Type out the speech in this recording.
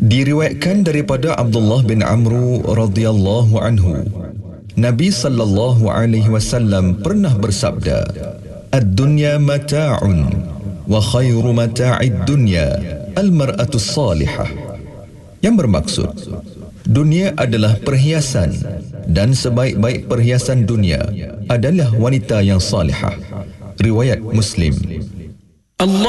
Diriwayatkan daripada Abdullah bin Amru radhiyallahu anhu, Nabi sallallahu alaihi wasallam pernah bersabda, "Ad-dunya mata'un wa khairu mata'id dunya al-mar'atu salihah." Yang bermaksud, dunia adalah perhiasan dan sebaik-baik perhiasan dunia adalah wanita yang salihah. Riwayat Muslim.